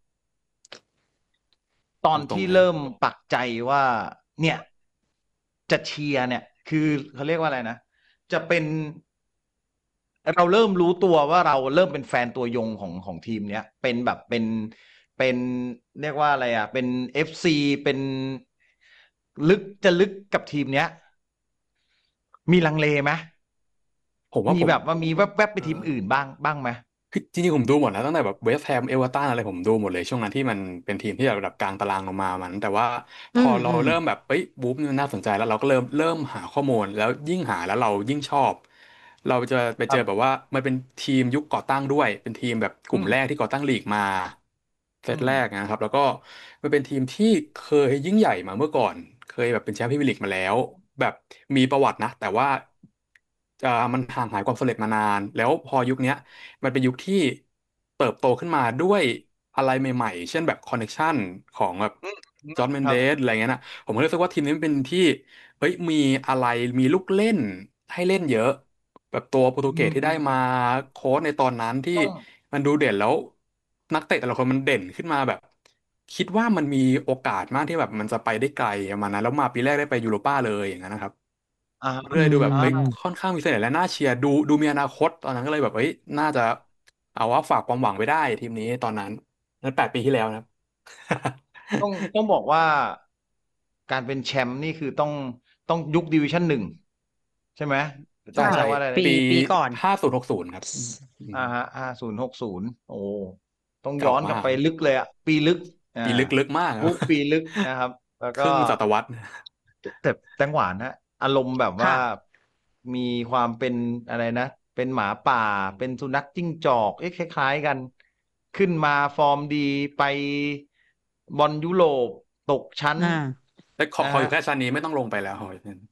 ตอนตรงที่ๆเลยเริ่มปักใจว่า เนี่ย จะเชียร์เนี่ย คือเขาเรียกว่าอะไรนะ จะเป็น เราเริ่มรู้ตัวว่าเราเริ่มเป็นแฟนตัวยงของของทีมเนี้ย เป็นแบบเป็นเป็นเรียกว่าอะไรอ่ะ เป็นเอฟซีเป็นลึกจะลึกกับทีมเนี้ย มีลังเลไหมผมว่ามีผมแบบว่ามีแวบๆไปเอทีมออื่นบ้างบ้างไหมคือจริงๆผมดูหมดแล้วตั้งแต่แบบเวสต์แฮมเอเวอร์ตันอะไรผมดูหมดเลยช่วงนั้นที่มันเป็นทีมที่ระดับกลางตารางลงมามันแต่ว่าพอือมเราอืมเริ่มแบบเอ้ยบู๊มันน่าสนใจแล้วเราก็เริ่มเริ่มหาข้อมูลแล้วยิ่งหาแล้วเรายิ่งชอบ เราจะไปครัเจอบ แบบว่ามันเป็นทีมยุคก่อตั้งด้วยเป็นทีมแบบกลุ่มอืมแรกที่ก่อตั้งลีกมาเซอืตแรกมนะครับแล้วก็มันเป็นทีมที่เคยยิ่งใหญ่มาเมื่อก่อนเคยแบบเป็นแชมป์พรีเมียร์ลีกมาแล้วแบบมีประวัตินะแต่ว่าเอ่อมันห่างหายความสำเร็จมานานแล้วพอยุคเนี้ย มันเป็นยุคที่เติบโตขึ้นมาด้วยอะไรใหม่ๆ เช่นแบบคอนเน t ชันของแบบอืมอืมจอร์จเมนเดครับสอะไรเงี้ยนะผมก็รู้สึกว่าทีมนี้มันเป็นที่เฮ้ยมีอะไรมีลูกเล่นให้เล่นเยอะแบบตัวโปรตุอืเกสที่ได้มมาโค้ชในตอนนั้นที่ต้องมันดูเด่นแล้วนักเตะแต่ละคนมันเด่นขึ้นมาแบบคิดว่ามันมีโอกาสมากที่แบบมันจะไปได้ไกลประมาณนั้นแล้วมาปีแรกได้ไปยูโรป้าเลยอย่างนั้นนะครับอ่ามันก็อืเลยดูแบบเฮ้ยมค่อนข้างมีเสน่ห์และน่าเชียร์ดูดูมีอนาคตตอนนั้นก็เลยแบบเฮ้ยน่าจะเอาว่าฝากความหวังไว้ได้ทีมนี้ตอนนั้นนั้นแปดปีที่แล้วนะครับต้องต้องบอกว่า การเป็นแชมป์นี่คือต้องต้องยุคดิวิชั่นหนึ่งใช่ไหมต้ใช่องใช่ใช้ว่าอะไรปีปีปีก่อนห้าศูนย์หกศูนย์ครับอืมอ่าฮะห้าศูนย์หกศูนย์โอ้ต้องย้เก่าอนกลับไปมากลึกเลยอ่ะ ปีลึกอ่าปีลึกๆมากครับยุคปีลึกนะครับ แล้วคก็รึ่งศตวรรษแต่แตงหวานฮะอารมณ์แบบว่าค่ะมีความเป็นอะไรนะ เป็นหมาป่า เป็นสุนัขจิ้งจอกเอ๊ะคล้ายๆกัน ขึ้นมาฟอร์มดีไปบอลยุโรปตกชั้นอ่าแต่ขอนะขออฮะยู่แค่ชั้นนี้ไม่ต้องลงไปแล้วขออยู่แค่นั้น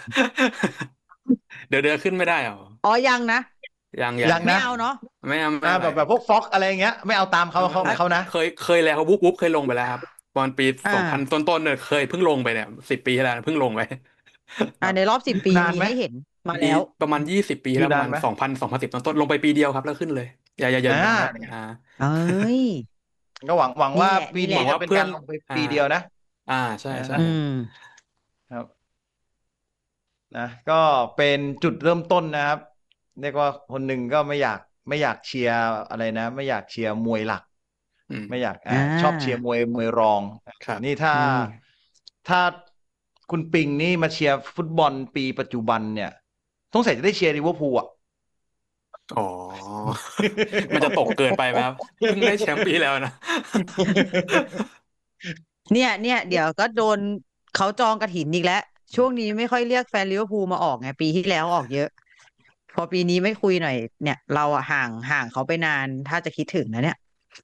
เดี๋ยวเดี๋ยวขึ้นไม่ได้เหรออ๋อ ยังนะยังยัยัง งไม่นะเอาเนาะไม่เอาไม่อ่าอะไรแบบแบบพวกฟ็อกอะไรอย่างเงี้ย ไม่เอาตามเขาเขาไม่เขานะเคยเคยแล้วครับวุบวุบเคยลงไปแล้วครับตอนปีอ่าสองพันต้นๆเนี่ยเคยเพิ่งลงไปเนี่ยสิบปีที่แล้วเพิ่งลงไปอ่า ในรอบสิบปีนานมีไหมให้เห็นมาปีแล้วประมาณยี่สิบปีอยู่แล้วปนาระนมาณไหมสองพันสองพันสิบต้นๆลงไปปีเดียวครับแล้วขึ้นเลยอย่าอย่าอย่าอ่าอย่าเนี่ยอ่าเอ้ยก็หวังหวังนี่ว่าแหละปีนี่แหหวันี้ละงจะว่าเป็นเพื่อกาน รลงไปอ่าปีเดียวนะอ่าใช่ใช่นะอืครับมครับนะก็เป็นจุดเริ่มต้นนะครับเรียกว่าคนหนึ่งก็ไม่อยากไม่อยากเชียร์อะไรนะ ไม่อยากเชียร์มวยหลัก ไม่อยากอ่าชอบเชียร์มวยมวยรองนี่ถ้าถ้าคุณปิงนี่มาเชียร์ฟุตบอลปีปัจจุบันเนี่ยสงสัยจะได้เชียร์ลิเวอร์พูลอ่ะอ๋อ มันจะตกเกินไปไหมครับเพิ่งได้แชมป์ปีแล้วนะเนี่ยเนี่ยเดี๋ยวก็โดนเขาจองกฐินอีกแล้วช่วงนี้ไม่ค่อยเรียกแฟนลิเวอร์พูลมาออกไงปีที่แล้วออกเยอะพอปีนี้ไม่คุยหน่อยเนี่ยเราอะห่างห่างเขาไปนานถ้าจะคิดถึงนะเนี่ย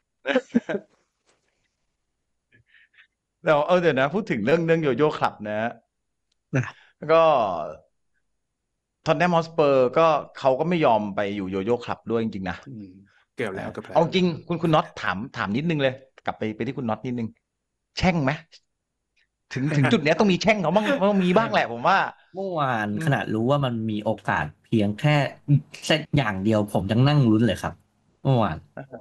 เราเออเดี๋ยวนะพูดถึงเรื่องเรื่องโยโย่คลับนะก็ท็อตแนมฮอตสเปอร์ก็เขาก็ไม่ยอมไปอยู่โยโย่คลับด้วยจริงๆนะเกือบแล้วเกือบแล้วเอาจริงคุณคุณน็อตถามถามนิดนึงเลยกลับไปไปที่คุณน็อตนิดนึงแช่งไหมถึงถึงจุดเนี้ยต้องมีแช่งเขาบ้างต้องมีบ้างแหละผมว่าเมื่อวานขนาดรู้ว่ามันมีโอกาสเพียงแค่แค่อย่างเดียวผมยังนั่งลุ้นเลยครับเมื่อวาน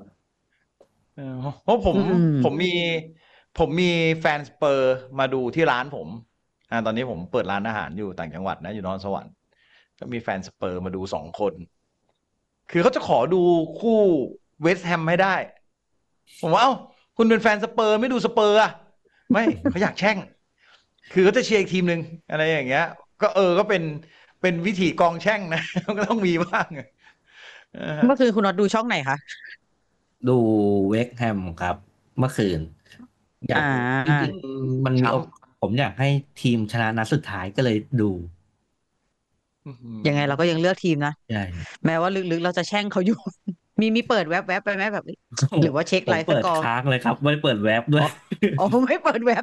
เพราะผมผมมีผมมีแฟนสเปอร์มาดูที่ร้านผมอ่าตอนนี้ผมเปิดร้านอาหารอยู่ต่างจังหวัดนะอยู่นครสวรรค์ก็มีแฟนสเปอร์มาดูสองคนคือเขาจะขอดูคู่เวสต์แฮมให้ได้ผมว่าเอ้าคุณเป็นแฟนสเปอร์ไม่ดูสเปอร์อ่ะไม่เขาอยากแช่งคือเขาจะเชียร์อีกทีมหนึ่งอะไรอย่างเงี้ยก็เออก็เป็นเป็นวิธีกองแช่งนะก็ต้องมีบ้างเมื่อคืนคุณน็อตดูช่องไหนคะดูเวสต์แฮมครับเมื่อคืนอยากจริงๆมันมีผมอยากให้ทีมชนะนัดสุดท้ายก็เลยดูยังไงเราก็ยังเลือกทีมนะใช่แม้ว่าลึกๆเราจะแช่งเขาอยู่มีมีเปิดแว็บๆไปไหมแบบหรือว่าเช็คไลฟ์สกอร์เปิดค้างเลยครับไม่เปิดแว็บด้วยอ๋อไม่เปิดแว็บ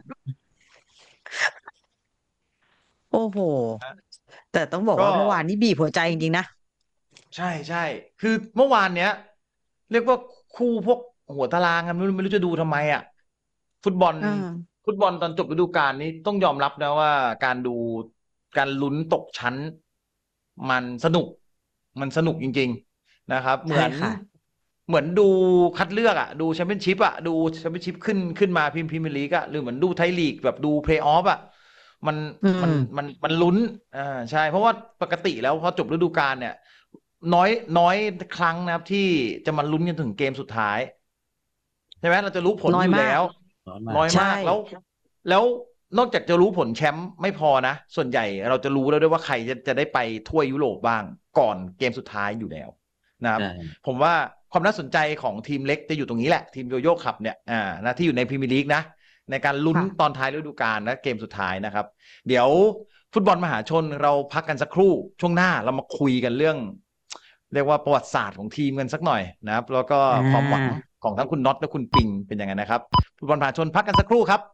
โอ้โหแต่ต้องบอกว่าเมื่อวานนี้บีบหัวใจจริงๆนะใช่ใช่คือเมื่อวานเนี้ยเรียกว่าคู่พวกหัวตารางกันไม่รู้ไม่รู้จะดูทำไมอ่ะฟุตบอลฟุตบอลตอนจบฤดูกาลนี้ต้องยอมรับนะว่าการดูการลุ้นตกชั้นมันสนุกมันสนุกจริงๆนะครับเหมือนเหมือนดูคัดเลือกอ่ะดูแชมเปี้ยนชิพอ่ะดูแชมเปี้ยนชิพขึ้นขึ้นมาพรีเมียร์ลีกอ่ะหรือเหมือนดูไทยลีกแบบดูเพลย์ออฟอ่ะมันมันมันมันลุ้นอ่าใช่เพราะว่าปกติแล้วพอจบฤดูกาลเนี่ยน้อยน้อยครั้งนะครับที่จะมาลุ้นกันถึงเกมสุดท้ายใช่ไหมเราจะรู้ผลอยู่แล้วน้อยมากแล้วแล้วนอกจากจะรู้ผลแชมป์ไม่พอนะส่วนใหญ่เราจะรู้แล้วด้วยว่าใครจะจะได้ไปถ้วยยุโรปบ้างก่อนเกมสุดท้ายอยู่แล้วนะครับผมว่าความน่าสนใจของทีมเล็กจะอยู่ตรงนี้แหละทีมโยโย่คลับเนี่ยอ่านะที่อยู่ในพรีเมียร์ลีกนะในการลุ้นตอนท้ายฤดูกาลและเกมสุดท้ายนะครับเดี๋ยวฟุตบอลมหาชนเราพักกันสักครู่ช่วงหน้าเรามาคุยกันเรื่องเรียกว่าประวัติศาสตร์ของทีมกันสักหน่อยนะครับแล้วก็ความหวังของทั้งคุณน็อตและคุณปิงเป็นยังไงนะครับฟุตบอลมหาชนพักกันสักครู่ครับ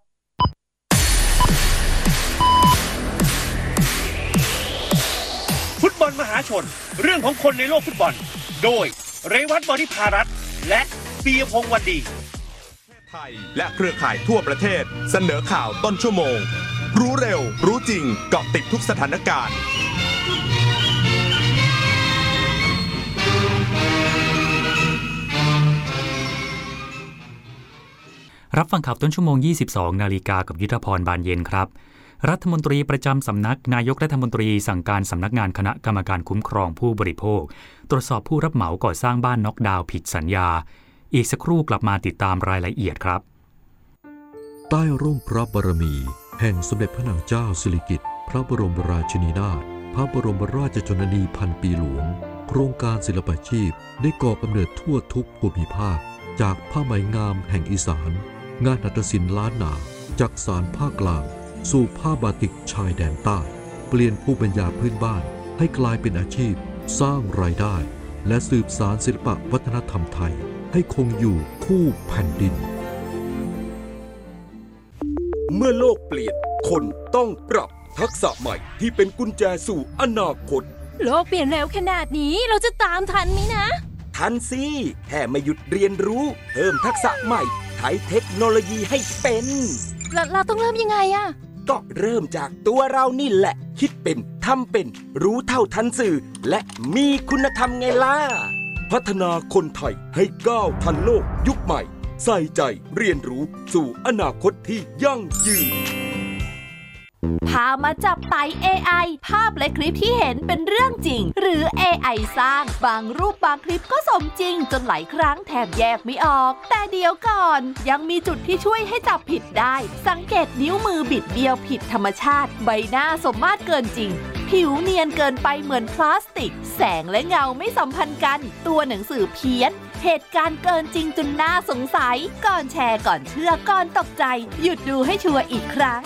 ฟุตบอลมหาชนเรื่องของคนในโลกฟุตบอลโดยเรวัต บริภารัตน์และปียพงษ์วันดีไทยและเครือข่ายทั่วประเทศเสนอข่าวต้นชั่วโมงรู้เร็วรู้จริงเกาะติดทุกสถานการณ์รับฟังข่าวต้นชั่วโมง ยี่สิบสอง นาฬิกากับยุทธพรบานเย็นครับรัฐมนตรีประจำสำนักนายกรัฐมนตรีสั่งการสำนักงานคณะกรรมการคุ้มครองผู้บริโภคตรวจสอบผู้รับเหมาก่อสร้างบ้านน็อกดาวน์ผิดสัญญาอีกสักครู่กลับมาติดตามรายละเอียดครับใต้ร่มพระบารมีแห่งสมเด็จพระนางเจ้าสิริกิติ์พระบรมราชินีนาถพระบรมราชชนนีพันปีหลวงโครงการศิลปาชีพได้ก่อกำเนิดทั่วทุกภูมิภาคจากผ้าไหมงามแห่งอีสานงานหัตถศิลป์ล้านนาจากสานภาคกลางสู่ผ้าบาติกชายแดนใต้เปลี่ยนภูมิปัญญาพื้นบ้านให้กลายเป็นอาชีพสร้างรายได้และสืบสานศิลปวัฒนธรรมไทยให้คงอยู่คู่แผ่นดินเมื่อโลกเปลี่ยนคนต้องปรับทักษะใหม่ที่เป็นกุญแจสู่อนาคตโลกเปลี่ยนเร็วขนาดนี้เราจะตามทันไหมนะทันสิแค่ไม่หยุดเรียนรู้เพิ่มทักษะใหม่ใช้เทคโนโลยีให้เป็นเราเราต้องเริ่มยังไงอะก็เริ่มจากตัวเรานี่แหละคิดเป็นทำเป็นรู้เท่าทันสื่อและมีคุณธรรมไงล่ะพัฒนาคนไทยให้ก้าวทันโลกยุคใหม่ใส่ใจเรียนรู้สู่อนาคตที่ยั่งยืนพามาจับไต่ เอ ไอ ภาพและคลิปที่เห็นเป็นเรื่องจริงหรือ เอ ไอ สร้างบางรูปบางคลิปก็สมจริงจนหลายครั้งแทบแยกไม่ออกแต่เดี๋ยวก่อนยังมีจุดที่ช่วยให้จับผิดได้สังเกตนิ้วมือบิดเบี้ยวผิดธรรมชาติใบหน้าสมมาตรเกินจริงผิวเนียนเกินไปเหมือนพลาสติกแสงและเงาไม่สัมพันธ์กันตัวหนังสือเพี้ยนเหตุการณ์เกินจริงจนน่าสงสัยก่อนแชร์ก่อนเชื่อก่อนตกใจหยุดดูให้ชัวร์อีกครั้ง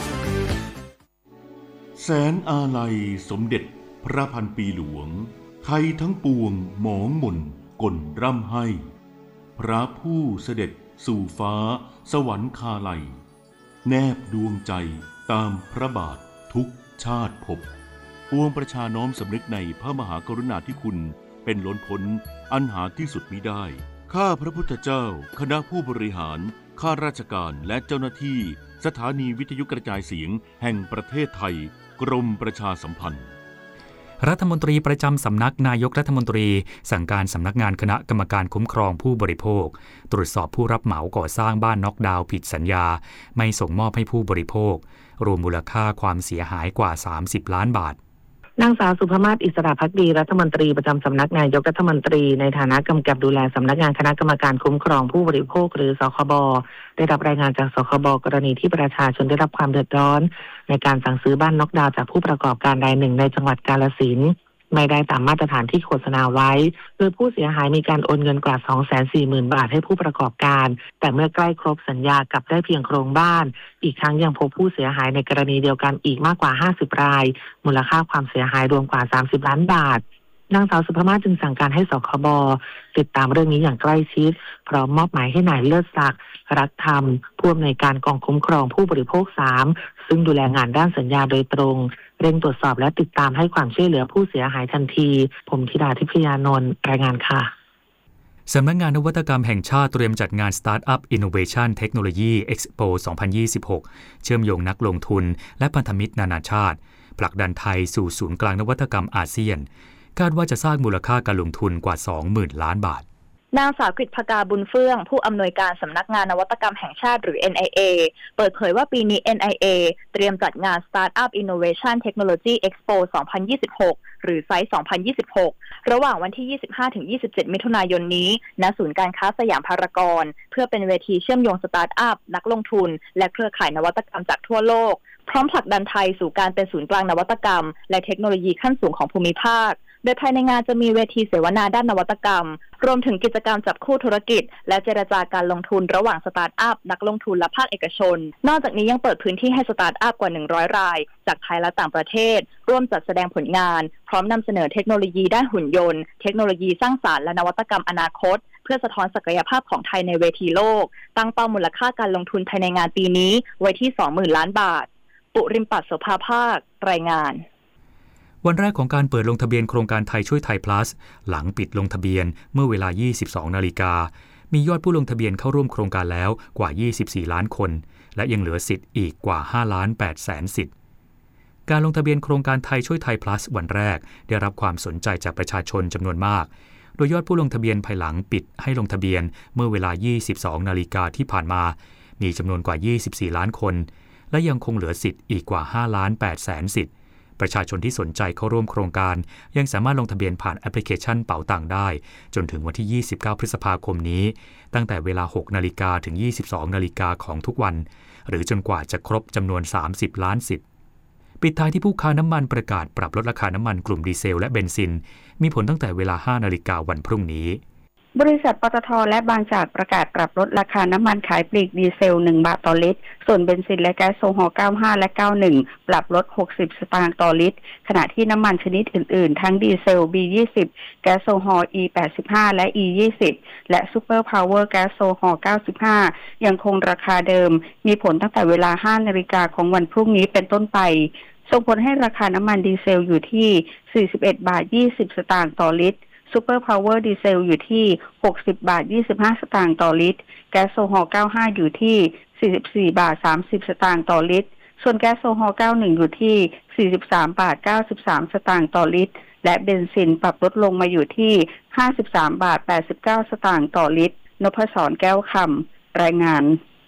แสนอาลัยสมเด็จพระพันปีหลวงไทยทั้งปวงหมองหม่นก่นร่ำให้พระผู้เสด็จสู่ฟ้าสวรรคาลัยแนบดวงใจตามพระบาททุกชาติภพปวงประชาน้อมสำนึกในพระมหากรุณาธิคุณเป็นล้นพ้นอันหาที่สุดมิได้ข้าพระพุทธเจ้าคณะผู้บริหารข้าราชการและเจ้าหน้าที่สถานีวิทยุกระจายเสียงแห่งประเทศไทยกรมประชาสัมพันธ์รัฐมนตรีประจำสำนักนายกรัฐมนตรีสั่งการสำนักงานคณะกรรมการคุ้มครองผู้บริโภคตรวจสอบผู้รับเหมาก่อสร้างบ้านน็อกดาวน์ผิดสัญญาไม่ส่งมอบให้ผู้บริโภครวมมูลค่าความเสียหายกว่าสามสิบล้านบาทนางสาวสุภมาศอิสระภักดีรัฐมนตรีประจำสำนักนายกรัฐมนตรีในฐานะกำกับดูแลสำนักงานคณะกรรมการคุ้มครองผู้บริโภคหรือสคบได้รับรายงานจากสคบกรณีที่ประชาชนได้รับความเดือดร้อนในการสั่งซื้อบ้านน็อกดาวน์จากผู้ประกอบการรายหนึ่งในจังหวัดกาฬสินธุ์ไม่ได้ตามมาตรฐานที่โฆษณาไว้โดยผู้เสียหายมีการโอนเงินกว่า สองแสนสี่หมื่น บาทให้ผู้ประกอบการแต่เมื่อใกล้ครบสัญญากลับได้เพียงโครงบ้านอีกทั้งยังพบผู้เสียหายในกรณีเดียวกันอีกมากกว่าห้าสิบรายมูลค่าความเสียหายรวมกว่าสามสิบล้านบาทนางสาวสุภมาศจึงสั่งการให้สคบติดตามเรื่องนี้อย่างใกล้ชิดพร้อมมอบหมายให้นายเลิศศักดิ์รักธรรมผู้อำนวยการกองคุ้มครองผู้บริโภคสามซึ่งดูแลงานด้านสัญญาโดยตรงเร่งตรวจสอบและติดตามให้ความช่วยเหลือผู้เสียหายทันทีผมธิดาทิพยานนท์รายงานค่ะสำนักงานนวัตกรรมแห่งชาติเตรียมจัดงาน Startup Innovation Technology Expo สองพันยี่สิบหกเชื่อมโยงนักลงทุนและพันธมิตรนานาชาติผลักดันไทยสู่ศูนย์กลางนวัตกรรมอาเซียนคาดว่าจะสร้างมูลค่าการลงทุนกว่า สองหมื่น ล้านบาทนางสาวกฤษภกาบุญเฟื่องผู้อำนวยการสำนักงานนวัตกรรมแห่งชาติหรือ เอ็น ไอ เอ เปิดเผยว่าปีนี้ เอ็น ไอ เอ เตรียมจัดงาน Startup Innovation Technology Expo สองพันยี่สิบหกหรือไซส์ สองพันยี่สิบหกระหว่างวันที่ ยี่สิบห้าถึงยี่สิบเจ็ด มิถุนายนนี้ณศูนย์การค้าสยามพารากอนเพื่อเป็นเวทีเชื่อมโยงสตาร์ทอัพนักลงทุนและเครือข่ายนวัตกรรมจากทั่วโลกพร้อมผลักดันไทยสู่การเป็นศูนย์กลางนวัตกรรมและเทคโนโลยีขั้นสูงของภูมิภาคโดยภายในงานจะมีเวทีเสวนาด้านนวัตกรรมรวมถึงกิจกรรมจับคู่ธุรกิจและเจรจาการลงทุนระหว่างสตาร์ทอัพนักลงทุนและภาคเอกชนนอกจากนี้ยังเปิดพื้นที่ให้สตาร์ทอัพกว่าหนึ่งร้อยรายจากไทยและต่างประเทศร่วมจัดแสดงผลงานพร้อมนำเสนอเทคโนโลยีด้านหุ่นยนต์เทคโนโลยีสร้างสรรค์และนวัตกรรมอนาคตเพื่อสะท้อนศักยภาพของไทยในเวทีโลกตั้งเป้ามูลค่าการลงทุนภายในงานปีนี้ไว้ที่ สองหมื่น ล้านบาทปุริมปัตรโสภาภาครายงานวันแรกของการเปิดลงทะเบียนโครงการไทยช่วยไทย plus หลังปิดลงทะเบียนเมื่อเวลา ยี่สิบสองนาฬิกามียอดผู้ลงทะเบียนเข้าร่วมโครงการแล้วกว่ายี่สิบสี่ล้านคนและยังเหลือสิทธิ์อีกกว่าห้าล้านแปดแสนสิทธิ์การลงทะเบียนโครงการไทยช่วยไทย plus วันแรกได้รับความสนใจจากประชาชนจำนวนมากโดยยอดผู้ลงทะเบียนภายหลังปิดให้ลงทะเบียนเมื่อเวลา ยี่สิบสองนาฬิกาที่ผ่านมามีจำนวนกว่ายี่สิบสี่ล้านคนและยังคงเหลือสิทธิ์อีกกว่าห้าล้านแปดแสนสิทธิ์ประชาชนที่สนใจเข้าร่วมโครงการยังสามารถลงทะเบียนผ่านแอปพลิเคชันเป๋าตังได้จนถึงวันที่ยี่สิบเก้าพฤษภาคมนี้ตั้งแต่เวลา หกนาฬิกาถึง ยี่สิบสองนาฬิกาของทุกวันหรือจนกว่าจะครบจำนวนสามสิบล้านสิทธิ์ปิดท้ายที่ผู้ค้าน้ำมันประกาศปรับลดราคาน้ำมันกลุ่มดีเซลและเบนซินมีผลตั้งแต่เวลา ห้านาฬิกาวันพรุ่งนี้บริษัทปตท.และบางจากประกาศปรับลดราคาน้ำมันขายปลีกดีเซลหนึ่งบาทต่อลิตรส่วนเบนซินและแก๊สโซฮอล์เก้าสิบห้าและเก้าสิบเอ็ดปรับลดหกสิบสตางค์ต่อลิตรขณะที่น้ำมันชนิดอื่นๆทั้งดีเซล บี ยี่สิบ แก๊สโซฮอล์ อี แปดสิบห้า และ อี ยี่สิบ และซูเปอร์พาวเวอร์แก๊สโซฮอล์เก้าสิบห้ายังคงราคาเดิมมีผลตั้งแต่เวลา ห้านาฬิกาของวันพรุ่งนี้เป็นต้นไปส่งผลให้ราคาน้ำมันดีเซลอยู่ที่สี่สิบเอ็ดบาทยี่สิบสตางค์ต่อลิตรซูเปอร์พาวเวอร์ดีเซลอยู่ที่หกสิบบาทยี่สิบห้าสตางค์ต่อลิตรแก๊สโซฮอล์เก้าสิบห้าอยู่ที่สี่สิบสี่บาทสามสิบสตางค์ต่อลิตรส่วนแก๊สโซฮอล์เก้าสิบเอ็ดอยู่ที่สี่สิบสามบาทเก้าสิบสามสตางค์ต่อลิตรและเบนซินปรับลดลงมาอยู่ที่ห้าสิบสามบาทแปดสิบเก้าสตางค์ต่อลิตรนพศรแก้วคำรายงาน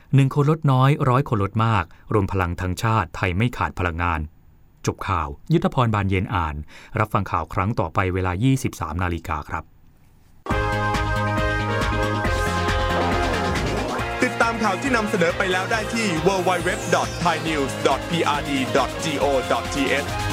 หนึ่งคนลดน้อยร้อยคนลดมากรวมพลังทั้งชาติไทยไม่ขาดพลังงานจบข่าวยุทธพรบานเย็นอ่านรับฟังข่าวครั้งต่อไปเวลา ยี่สิบสาม นาฬิกาครับติดตามข่าวที่นำเสนอไปแล้วได้ที่ ดับเบิลยู ดับเบิลยู ดับเบิลยู ดอท ไทยนิวส์ ดอท พี อาร์ ดี ดอท จี โอ ดอท ที เอช